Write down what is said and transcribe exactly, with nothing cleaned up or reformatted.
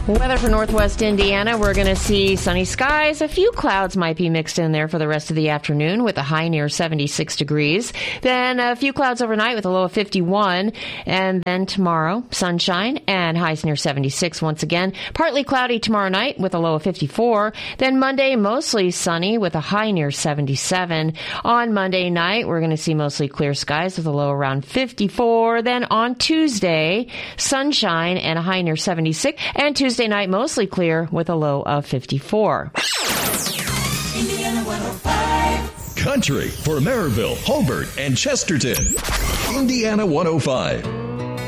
Weather for northwest Indiana, we're going to see sunny skies. A few clouds might be mixed in there for the rest of the afternoon with a high near seventy-six degrees. Then a few clouds overnight with a low of fifty-one. And then tomorrow, sunshine and highs near seventy-six once again. Partly cloudy tomorrow night with a low of fifty-four. Then Monday, mostly sunny with a high near seventy-seven. On Monday night, we're going to see mostly clear skies with a low around fifty-four. Then on Tuesday, sunshine and a high near seventy-six. And Tuesday Tuesday night, mostly clear with a low of fifty-four. Indiana one oh five. Country for Maryville, Hobart, and Chesterton. Indiana one oh five.